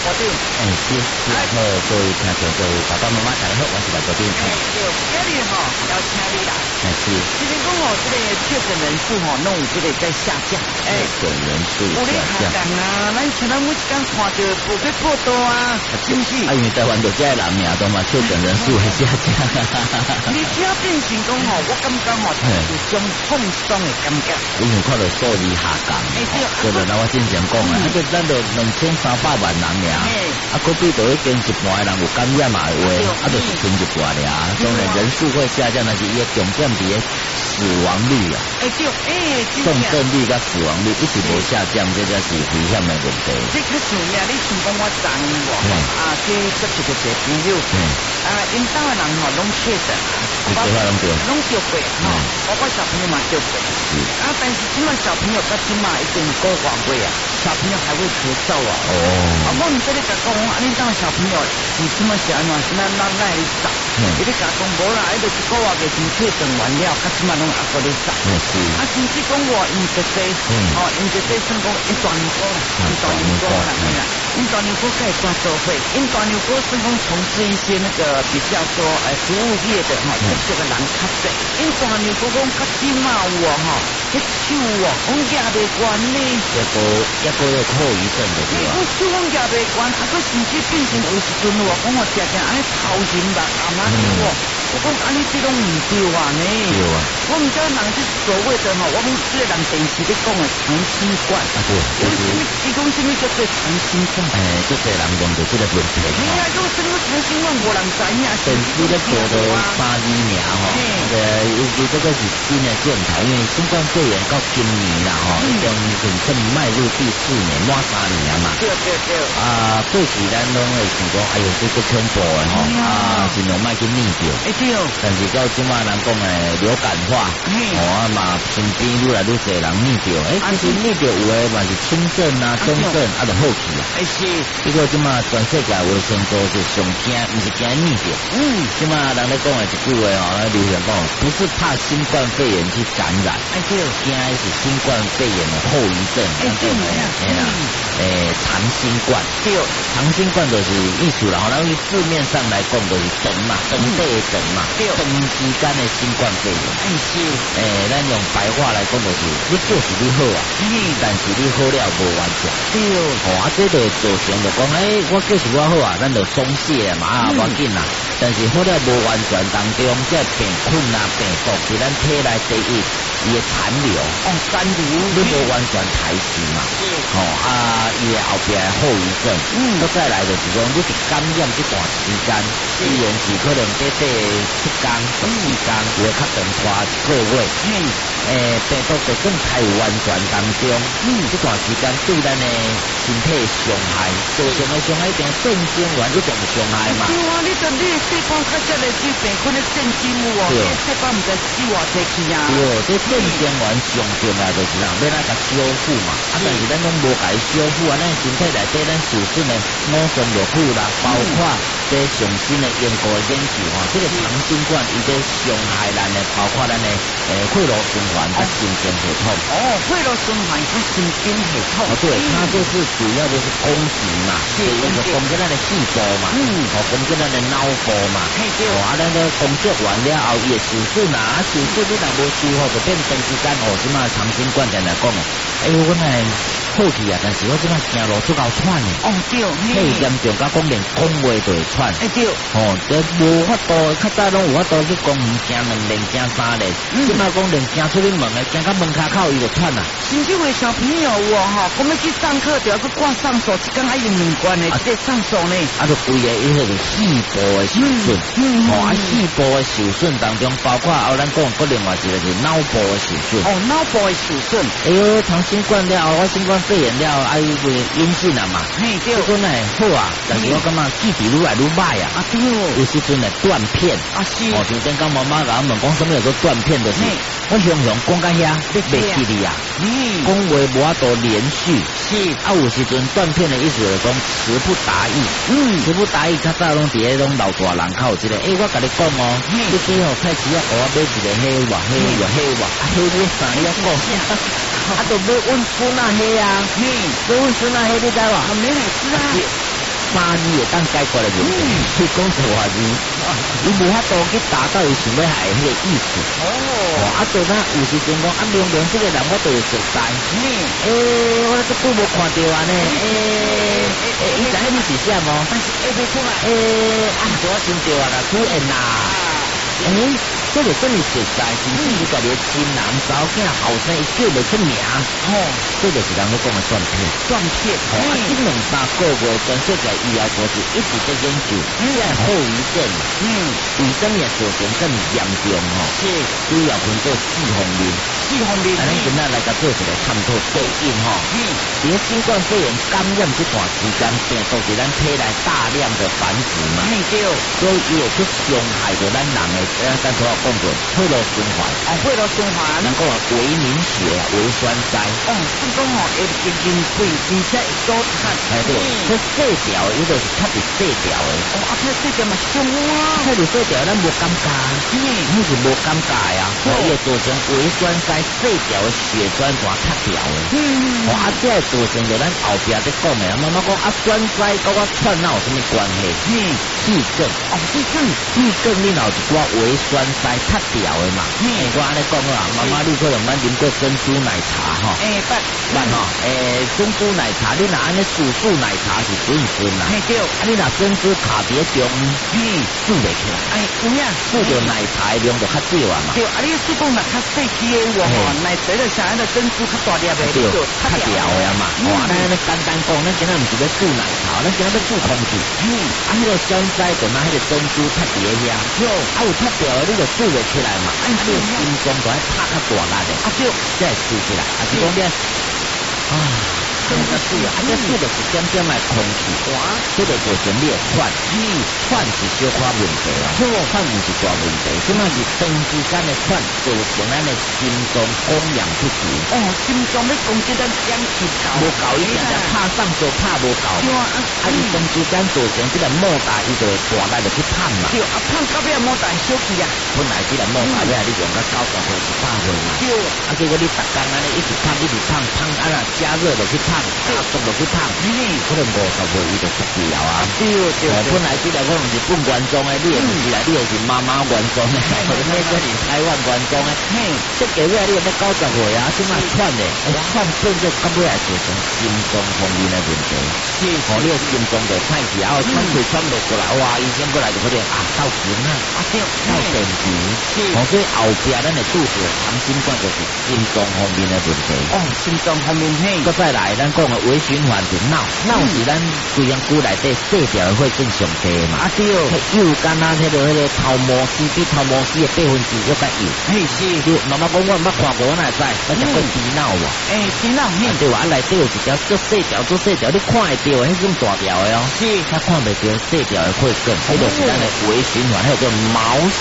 部长。 是，好，各位听众，各位爸爸妈妈，大家好，我是大部长。 对，今日邀请你来。 是。 今天讲这个确诊人数弄有这个在下降。 确诊人数下降啊，咱像咱每一天看到报道啊，是不是？ 因为台湾的这人命都嘛确诊人数会下降。 你只要变成讲我感觉有种放松的感觉。 因为看到数字下降，对了，那我之前讲啊，咱就2300万人俩，隔壁都已经一半的人有感染嘛，就是剩一半俩，当然人数会下降，但是伊重点伫死亡率啊，重症率跟死亡率一直无下降，这才是危险的问题。 这较重要，你像讲我昨天去接触一个朋友，因兜的人拢确诊，拢丢过，包括小朋友嘛丢过，但是今晚小朋友到今晚已经够晚贵啊，小朋友还会咳嗽啊。我唔知你甲讲，你当小朋友是什么是安怎？是咱会扫？你甲讲无啦，迄个一个月就确诊完了，甲今晚拢还搁咧扫。甚至讲我因这些，因这些算讲因大牛哥啦，因大牛哥可以抓收费，因大牛哥算讲从事一些那个比较说服务业的这个人较济，因大牛哥讲较今嘛有迄手讲举袂惯呢， 一个有后遗症的对吧？ 我手讲举袂惯，佮甚至变成有时阵讲我常常安尼头晕目暗我讲安尼这拢唔对啊呢。我唔知人是所谓的我讲这个人电视咧讲的长新冠，伊讲什么叫做长新冠？ 这个人用到这个问题。 讲什么长新冠无人知影。 电视咧做到3字名伊这个是新的检讨，因为新冠肺炎到今年啦已经正迈入第4年，满3年嘛。对。过去咱拢会想讲，哎呦，这个恐怖的尽量莫去念着。但是到今晚人讲流感化，嘛身边愈来愈多人念着，其实念着有的嘛是轻症啊、中症就好去啊。结果今晚全世界卫生组是上惊，不是惊念着。今晚人咧讲的一句话流行讲，不是怕新冠肺炎去感染，惊的是新冠肺炎的后遗症。长新冠，长新冠就是意思啦，然后字面上来讲就是长嘛，长短的长嘛，长时间的新冠肺炎。咱用白话来讲就是你就是你好啊，但是你好了无完全。这就造成就讲我就是我好啊，咱就松懈嘛，无要紧啦。但是好了无完全当中，这病菌啊、病毒是咱体内第一伊的残留，你无完全排除嘛。伊的后边的后遗症，再来就是讲，你是感染这段时间，虽然是可能短短7天、14天，有的较长拖1个月，病毒就算太完全当中，这段时间对咱的身体伤害，造成的伤害一定震惊完一定伤害嘛。对啊， 你的细胞较才来对病菌的震惊细胞唔知死偌济去啊。 这震惊完上重要就是要咱甲修复嘛，但是咱拢无甲伊修复咱身体内底咱受损的脑酸药物啦，包括这上新的研究这个长新冠伊在伤害咱的，包括咱的血路循环跟神经系统。 血路循环跟神经系统。 对，它就是主要就是攻击嘛，攻击咱的细胞嘛，攻击咱的脑部嘛。咱的攻击完了后，伊会受损受损你若无修复，就变长时间即马长新冠在来讲我乃好去啊，但是我即马行路足够喘的。 对， 太严重，甲讲连讲话都会喘。 对。 这无法度，较早拢有法度去讲唔行2连行3连，即马讲连行出去门的，行到门口口伊就喘啦。 甚至有小朋友我们去上课就要去挂上手，一天还用2关的，这上手呢。 就规个伊迄个细胞的受损，细胞的受损当中，包括咱讲过另外一个是脑部的受损。 脑部的受损。 长新冠了后，我新冠肺炎了，阴性了嘛。这阵呢好啊，但是我感觉记忆愈来愈歹啊。有时阵呢断片。像刚刚妈妈甲我们讲什么叫做断片，就是我常常讲到遐袂记哩啊，讲话无法度连续。有时阵断片的意思就是讲词不达意。词不达意，较早拢伫迄种老大人口有一个，我甲你讲你最好开始要我买一个黑哇，黑你啥要讲？就要阮孙仔黑啊，要阮孙仔黑你知无？ 没来吃啊。 3字会当解决的问题，去讲实话字，伊无法度去达到伊想要下迄个意思。啊，做咱有时阵讲啊，明明这个人我都会熟悉，我这久无看到啊呢，伊知影你是啥无？但是不出来，我想到啊啦，出现啦。这个真是实在，是不是你家己的亲人、查某囝、后生，伊叫袂出名，这就是人咧讲的断片。这2-3个月全世界医疗科是一直在研究，这后遗症，为什么造成这么严重？主要分做4方面。咱今仔来甲做一个探讨对应伫新冠肺炎感染这段时间，病毒伫咱体内大量的繁殖嘛，所以伊会去伤害着咱人的。咱所要讲过血路循环， 血路循环， 咱讲维凝血、维栓塞， 这种会进进肺，而且会阻产。 对，这细条伊就是较伫细条的。 这细条嘛伤啊， 较伫细条咱无感觉，你是无感觉呀。伊会造成维栓塞细条的血栓线塌掉的。这会造成着咱后壁在讲的，妈妈讲栓塞跟我串哪有什么关系？气症，气症你脑一寡维栓塞塌掉的嘛？我安尼讲啦，妈妈你可能捌啉过珍珠奶茶珍珠奶茶你若安尼煮奶茶是顺啦。 对， 你若珍珠卡伫中，煮袂起来。 有影， 煮着奶茶的量就较少啊嘛。 对，你煮讲若较细支的奶茶就像那珍珠较大粒的， 就塌掉的嘛。咱简单讲，咱今仔毋是要煮奶茶，咱今仔要煮空气。迄个栓塞就拿迄个珍珠塌伫遐，有塌掉的你就煮袂起来嘛。你心脏就爱拍较大力的，才会煮起来。是讲你这水就是点点来空气，这个造成你的喘是小可问题啦，喘毋是大问题，即嘛是长时间的喘造成咱的心脏供氧不足。 心脏要供给咱氧气无够，伊定定拍上就拍无够。你长时间造成这个莫大，伊就会大力就去烫嘛。 烫到尾莫大小气啊。 本来这个莫大尾你用到90岁、100岁嘛。结果你逐工安尼一直烫，加热就去烫，加速就去烫，可能50岁伊就出去了啊。本来这个我毋是本原装的，你也毋是啦，你也是妈妈原装的，或者那个是台湾原装的。这个月你有要90岁啊，即马喘的，喘变做到尾来造成心脏方面的问题。你的心脏就歹去，然后喘不过来，哇，医生过来就可能到神啊，到电池。所以后壁咱的拄着长新冠就是心脏方面的问题。 心脏方面搁再来，咱讲的微循环是脑是咱规样骨内底细条的会更上低嘛。又干迄个头毛丝比头毛丝的1%又较幼。妈妈讲我毋捌看过，我哪会知？我食过猪脑无？ 猪脑对哇，内底有一条做细条，你看会到迄种大条的他看袂到细条的会更，迄就是咱的微循环，还有个毛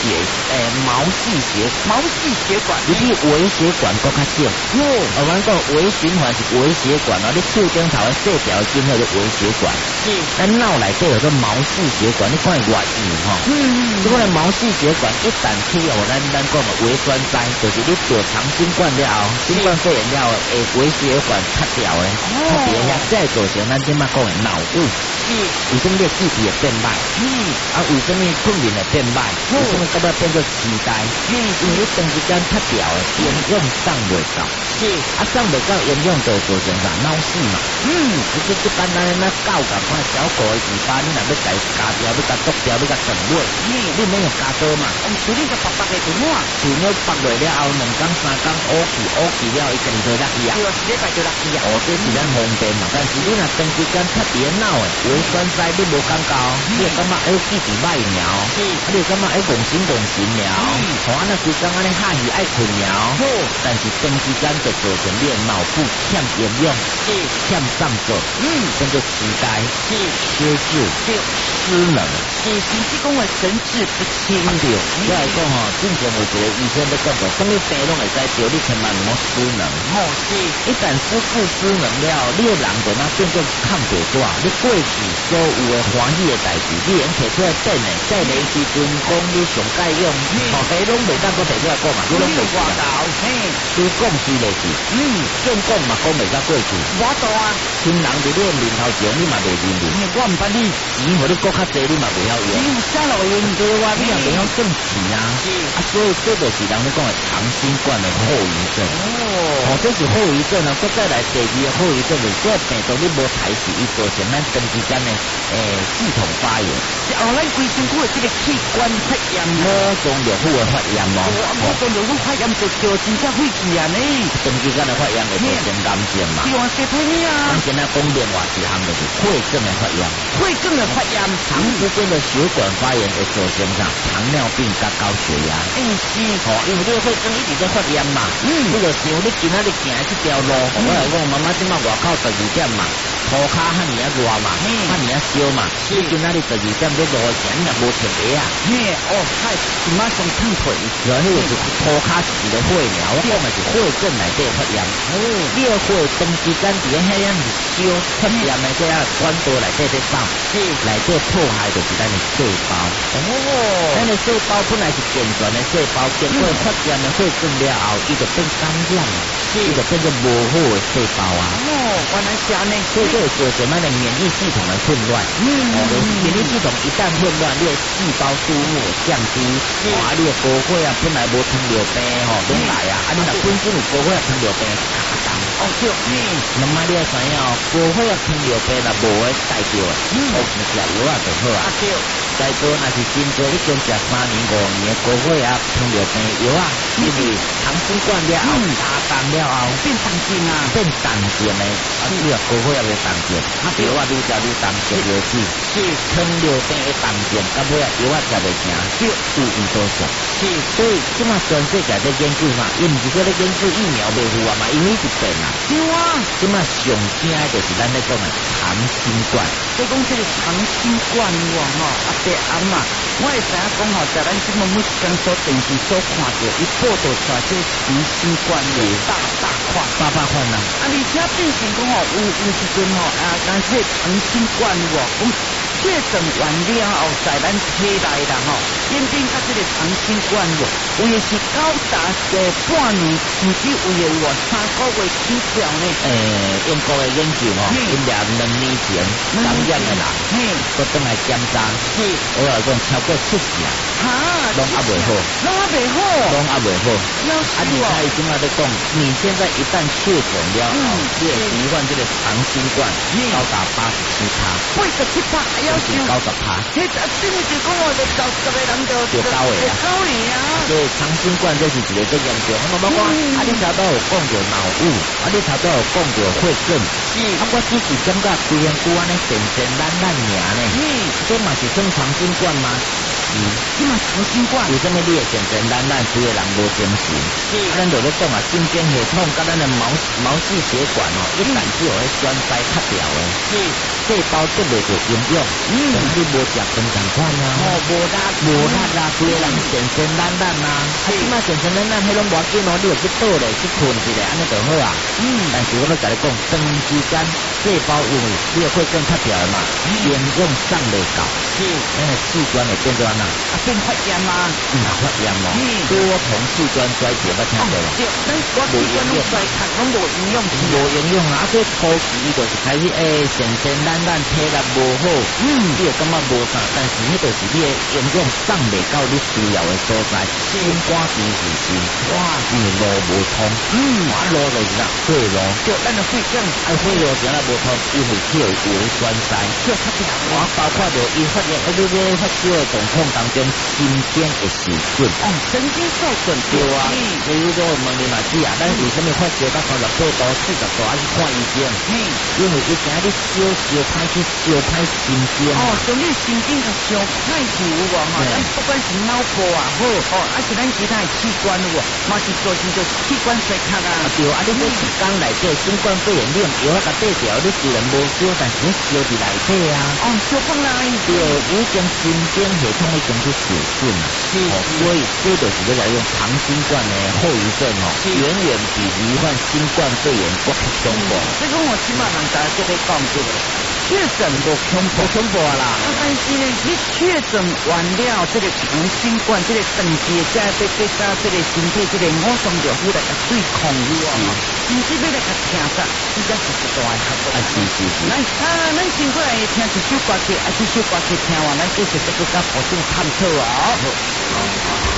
细血管，你比微血管更较少。我讲微循环是微血管你手顶头的细条筋叫做微血管。咱脑内底有个毛细血管，你看外硬这个毛细血管一旦出现咱讲的微栓塞，就是你得长新冠了后，新冠肺炎了后，微血管塌掉的，塌掉遐，再造成咱即马讲的脑雾。为什么你记忆会变歹？为什么困眠会变歹？为什么到尾变做痴呆？因为你长时间塌掉的，营养送袂到。送袂到营养就造成啥脑死嘛。这简单的那狗共款小狗的尾巴，你若要甲伊夹掉，要甲剁掉，要甲断尾，你免用夹刀嘛。 处理个白白的就好啊。 除了拔落了后，2天3天乌去了，伊肯定就落去啊。 礼拜就落去啊。 这是咱方便嘛。但是你若长时间塌伫脑的微栓塞，你无感觉，你会感觉记忆歹了，你会感觉戆神了，那时间安尼下去爱困了，但是长时间就造成你的脑部欠营养，欠上座，叫做痴呆、缺智、失能， 甚至讲话神志不清了。 我来讲之前有一个医生在讲过，什么病拢会使得，你千万唔好失能。一旦失能了，你的人就那变做看不住，你过去所有的欢喜的代志，你连摕出来变的，在那时阵讲你上该用，拢袂当搁摕出来讲嘛，你拢袂挂到，你讲是袂是，讲嘛讲袂到过去， 无多啊。 亲人伫你面头前，你嘛袂认认。 我唔捌你钱互你搁较济，你嘛袂晓用。 你有啥路用对我？ 你也袂晓挣钱啊。所以这就是人咧讲的长新冠的后遗症。这是后遗症啊。再来第二个后遗症就是这病毒你无采取，伊造成咱长时间的系统发炎。 咱规身躯的这个器官发炎， 某种药物的发炎咯。 某种药物发炎就真正晦气啊呢。 长时间的发炎会造成癌症嘛？ 对啊，这歹呢啊。 咱今仔讲另外一项就是血症的发炎。 血症的发炎， 长时间的血管发炎会造成啥？糖尿病甲高血压。 是。 因为你血症一直在发炎嘛。你就想你今仔日行这条路，我来讲，妈妈即马外口12点嘛，涂骹遐尔啊热嘛，遐尔啊烧嘛，你今仔日12点要落行，你也无停鞋啊。 嗨，是马上烫腿。 然后迄个是涂骹是一个血苗，我讲的是血症内底发炎。你个血长时间伫遐样是烧发炎的这样管道内底在走，内底破坏就是咱的细胞。咱的细胞本来是健全的细胞，经过发炎的血症了后，伊就变感染了，伊就变做无好的细胞啊。 原来是安尼， 所以就会造成咱的免疫系统的混乱。免疫系统一旦混乱，你的细胞数目降低，你的高血啊本来无糖尿病拢来啊，你若本身有高血糖尿病卡重。 对， 那么你要知影高血糖尿病若无诶代表食药啊就好啊。再过若是真多，你经食3年5年的高血压糖尿病药啊，因为长新冠了后加重了后变重症啊， 变重症诶，你若高血压无重症，药啊愈食愈重症药死。糖尿病的重症，到尾啊药啊食袂成，注意多少。所以即马全世界在研究嘛，伊毋是说咧研究疫苗袂赴啊嘛，因为一直变啊。 对啊， 即马上惊的就是咱咧讲的长新冠。 所以讲这个长新冠对啊嘛，我会知影讲在咱即么每时间所电视所看到，伊报道出来这个长新冠的大款啊，而且变成讲有时阵但是长新冠确诊完了后，在咱体内啦演变到这个长新冠有的是高达半年，甚至有的有3个月起跳呢。 英国的研究因2年前感染的人，都转来检查，我来讲超过70啊，拢还袂好。你看伊即马在讲，你现在一旦确诊了后，你会罹患这个长新冠，高达87%，甚至90%。 这真是讲就90个人就高的啊！ 所以长新冠这是一个最严重。我讲你头都有讲到脑雾，你头都有讲到血症，我只是感觉规样久安尼神懒尔呢。这嘛是算长新冠吗？ 这嘛长新冠， 为什么你会神懒规个人无精神？咱就咧讲神经系统甲咱的毛细血管一旦只有栓塞卡掉的，细胞得袂到营养，你无食饭同款啊，无力啊，规个人神懒啊，即摆神懒，迄拢无要紧你就去倒咧，去困一下，安尼就好啊。但是我咧甲你讲，长时间细胞因为你的血管卡掉嘛，营养上袂到，咱的器官会变做安那？ 变发炎嘛？ 发炎咯，多重器官衰竭，捌听过无？ 咱我器官拢衰竭，拢无营养， 无营养啊！所以初期伊就是开始神懒体力无好，你就感觉无啥，但是迄就是你的营养送袂到你需要的所在，心肝脾是心，因为路无通，路就是啥血路， 就咱的血症， 血路是安无通，伊会去有胃栓塞，包括着伊发现你发烧的状况当中，神经会受损， 神经受损对啊。比如说问你嘛子啊，咱为什么发烧到38度、40度还去看医生？因为伊今日烧歹神经。 所以神经就烧歹去咱不管是脑部啊好，还是咱其他的器官嘛是造成就是器官衰竭啊。 对啊，你这一天内底新冠肺炎，你用药甲对调，你虽然无烧，但是你烧伫内底啊。 烧放哪里？ 对，已经神经系统已经去受损了。所以这就是要来用长新冠的后遗症远远比罹患新冠肺炎更恐怖。 这个我起码人大家就会讲这个确诊无恐怖啦。但是呢，你确诊完了这个长新冠，这个长期在这个身体这个5种药物来对抗毋是要来甲听啥，这才是一大的学问。咱先过来听一首歌曲，这首歌曲听完，咱继续再去甲补充探讨哦。